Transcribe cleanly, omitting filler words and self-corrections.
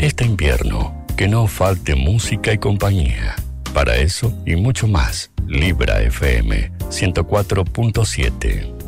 Este invierno, que no falte música y compañía. Para eso y mucho más, Libra FM 104.7.